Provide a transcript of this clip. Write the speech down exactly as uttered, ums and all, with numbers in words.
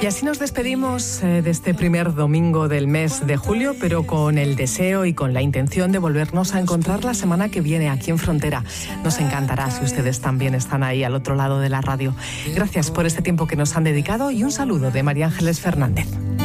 Y así nos despedimos eh, de este primer domingo del mes de julio, pero con el deseo y con la intención de volvernos a encontrar la semana que viene aquí en Frontera. Nos encantará si ustedes también están ahí al otro lado de la radio. Gracias por este tiempo que nos han dedicado y un saludo de María Ángeles Fernández.